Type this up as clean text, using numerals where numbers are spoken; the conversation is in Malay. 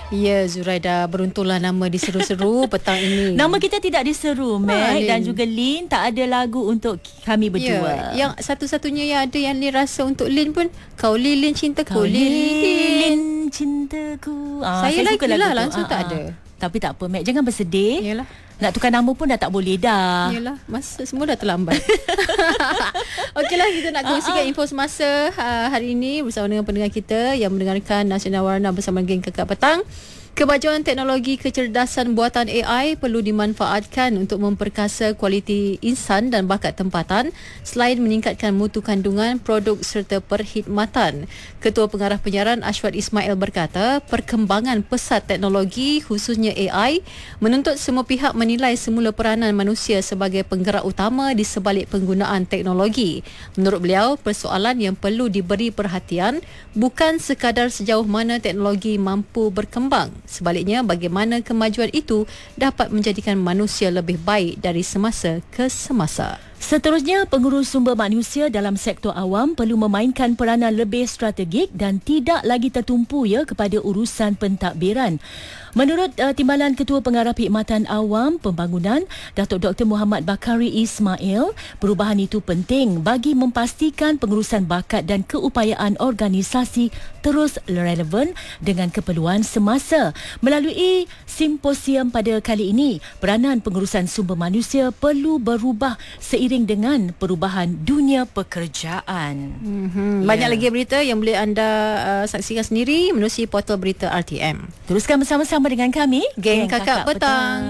Ya, Zuraida, beruntunglah nama diseru-seru petang ini. Nama kita tidak diseru, Mac dan juga Lin. Tak ada lagu untuk kami berdua. Yang satu-satunya yang ada yang Lin rasa untuk Lin pun, kau Lin cintaku, Lin cintaku. Saya suka lagu tu. Langsung tak ada. Tapi tak apa, Mac, jangan bersedih. Yalah. Nak tukar nama pun dah tak boleh dah. Yalah, masa semua dah terlambat. Okeylah, kita nak kongsikan info semasa hari ini bersama dengan pendengar kita yang mendengarkan Nasional Warna bersama geng Kakak Petang. Kemajuan teknologi kecerdasan buatan AI perlu dimanfaatkan untuk memperkasa kualiti insan dan bakat tempatan selain meningkatkan mutu kandungan, produk serta perkhidmatan. Ketua Pengarah Penyiaran Ashwat Ismail berkata, perkembangan pesat teknologi khususnya AI menuntut semua pihak menilai semula peranan manusia sebagai penggerak utama di sebalik penggunaan teknologi. Menurut beliau, persoalan yang perlu diberi perhatian bukan sekadar sejauh mana teknologi mampu berkembang. Sebaliknya, bagaimana kemajuan itu dapat menjadikan manusia lebih baik dari semasa ke semasa. Seterusnya, pengurus sumber manusia dalam sektor awam perlu memainkan peranan lebih strategik dan tidak lagi tertumpu kepada urusan pentadbiran. Menurut Timbalan Ketua Pengarah Perkhidmatan Awam Pembangunan, Datuk Dr. Muhammad Bakari Ismail, perubahan itu penting bagi memastikan pengurusan bakat dan keupayaan organisasi terus relevan dengan keperluan semasa. Melalui simposium pada kali ini, peranan pengurusan sumber manusia perlu berubah seiring dengan perubahan dunia pekerjaan. Banyak lagi berita yang boleh anda saksikan sendiri menerusi portal berita RTM. Teruskan bersama-sama dengan kami, Geng Kakak Petang.